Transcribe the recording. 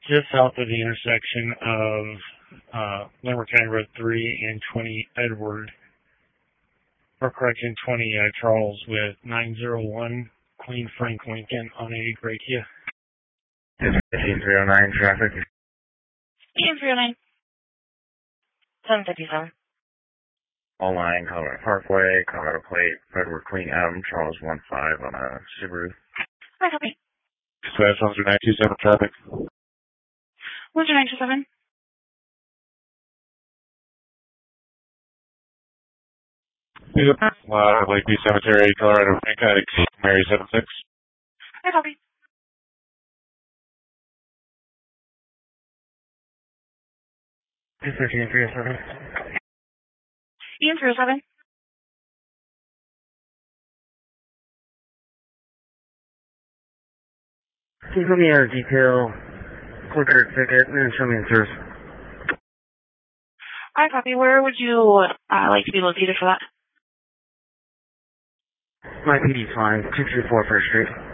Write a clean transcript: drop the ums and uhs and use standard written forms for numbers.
just south of the intersection of Lamar County Road 3 and 20 Edward, or correction, 20 Charles with 901 Queen Frank Lincoln on a Gratia. 309 traffic. 309. 757. All line, Colorado Parkway, Colorado Plate, Edward Queen Adam, Charles 15 on a Subaru. Hi, copy. Dispatch 927 traffic. 927. Lakeview Cemetery, Colorado Frank, Mary 76. Hi, copy. Ian 307. Ian 307. Can you put me out a detail, clicker ticket, and then show me in service? Hi, copy. Where would you like to be located for that? My PD's fine. 234 First Street.